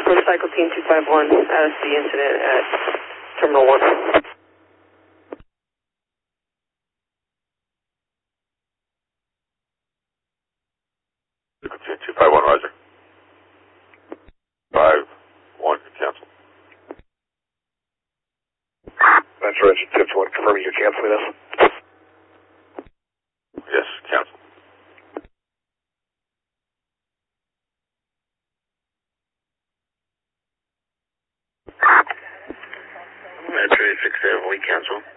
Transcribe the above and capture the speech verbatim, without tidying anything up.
Motorcycle Team two five one as the incident at Terminal one. two five one, Roger. five one, cancel. That's Roger, Tips one, confirming you're canceling us. Yes, cancel. Metro six seven, we cancel.